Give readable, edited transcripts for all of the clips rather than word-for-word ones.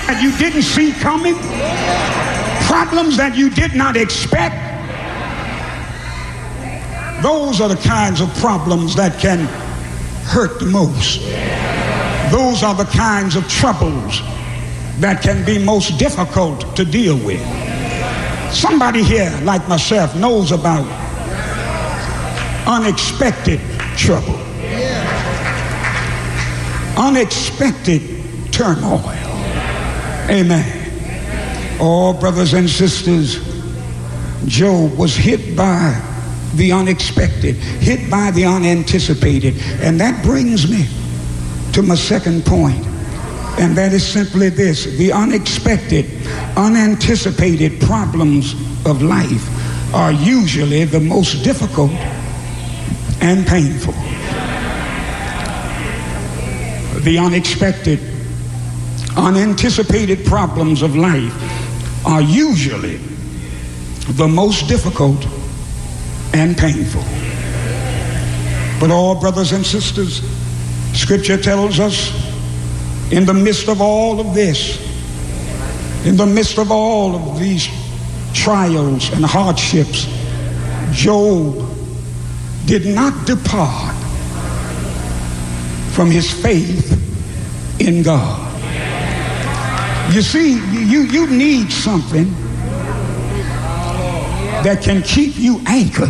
that you didn't see coming, problems that you did not expect. Those are the kinds of problems that can hurt the most. Those are the kinds of troubles that can be most difficult to deal with. Somebody here, like myself, knows about unexpected trouble, unexpected turmoil. Amen. Oh, brothers and sisters, Job was hit by the unexpected, hit by the unanticipated. And that brings me to my second point, and that is simply this: the unexpected, unanticipated problems of life are usually the most difficult and painful. The unexpected, unanticipated problems of life are usually the most difficult and painful. But all, brothers and sisters, Scripture tells us, in the midst of all of this, in the midst of all of these trials and hardships, Job did not depart from his faith in God. You see, you need something that can keep you anchored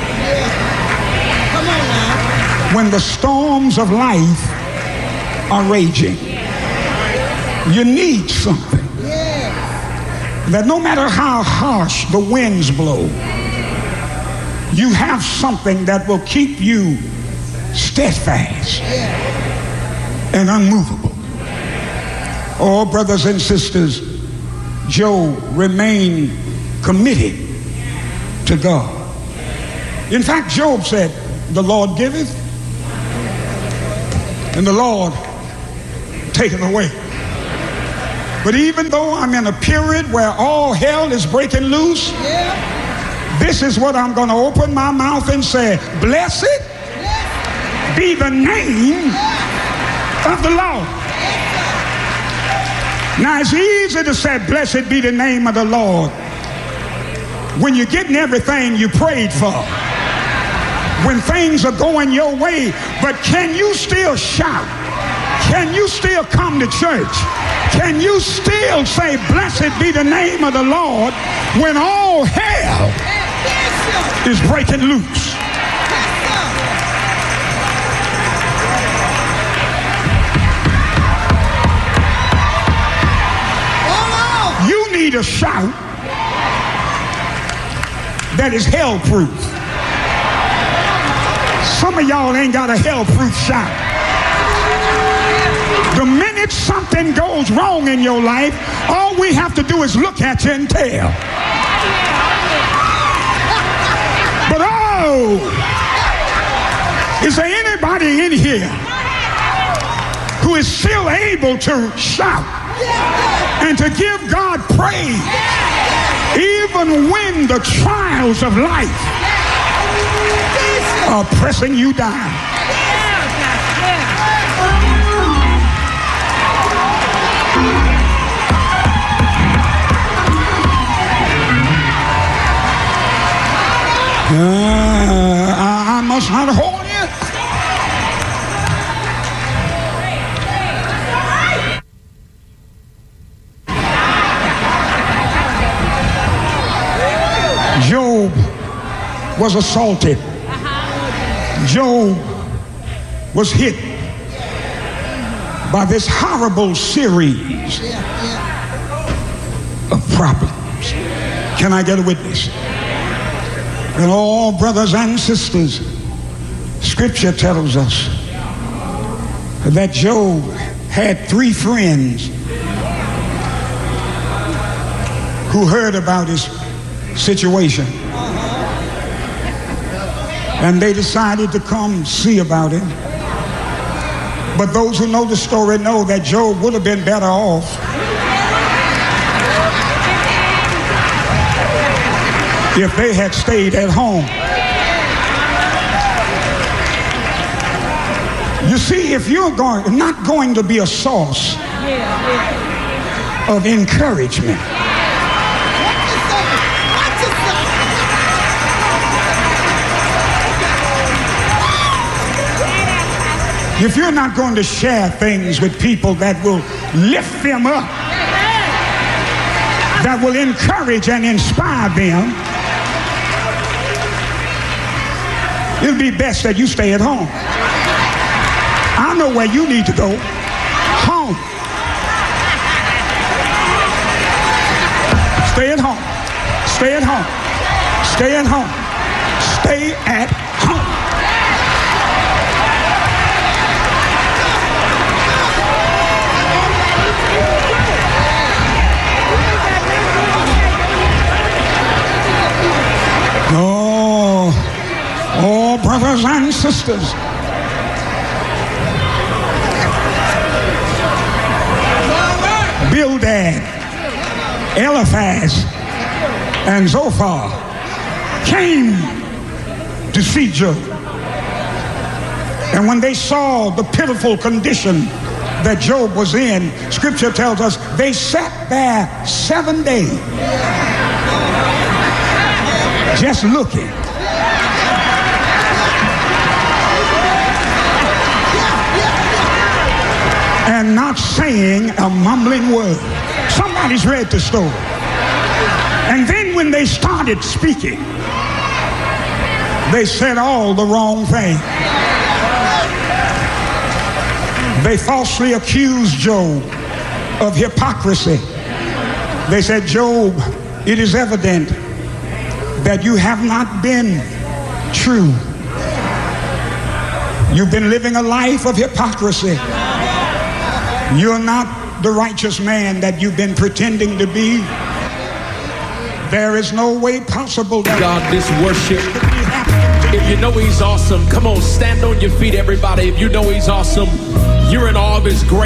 when the storms of life are raging. You need something that no matter how harsh the winds blow, you have something that will keep you steadfast and unmovable. Oh, brothers and sisters, Job remained committed to God. In fact, Job said, "The Lord giveth, and the Lord taketh away." But even though I'm in a period where all hell is breaking loose, this is what I'm going to open my mouth and say: blessed be the name of the Lord. Now, it's easy to say, blessed be the name of the Lord, when you're getting everything you prayed for, when things are going your way. But can you still shout? Can you still come to church? Can you still say, blessed be the name of the Lord, when all hell is breaking loose? You need a shout that is hell-proof. Some of y'all ain't got a hell-proof shout. The minute something goes wrong in your life, all we have to do is look at you and tell. But is there anybody in here who is still able to shout and to give God praise even when the trials of life are pressing you down? I must not hold you. Job was assaulted. Job was hit by this horrible series of problems. Can I get a witness? And all, brothers and sisters, Scripture tells us that Job had 3 friends who heard about his situation. And they decided to come see about him. But those who know the story know that Job would have been better off if they had stayed at home. You see, if you're not going to be a source of encouragement. If you're not going to share things with people that will lift them up, that will encourage and inspire them, it'll be best that you stay at home. I know where you need to go. Home. Stay at home. Stay at home. Stay at home. Stay at home. Oh, brothers and sisters. Bildad, Eliphaz, and Zophar came to see Job. And when they saw the pitiful condition that Job was in, Scripture tells us they sat there 7 days just looking. And not saying a mumbling word. Somebody's read the story. And then when they started speaking, they said all the wrong thing. They falsely accused Job of hypocrisy. They said, Job, it is evident that you have not been true. You've been living a life of hypocrisy. You're not the righteous man that you've been pretending to be. There is no way possible that God, this worship. If you know he's awesome, come on, stand on your feet, everybody. If you know he's awesome, you're in awe of his grace.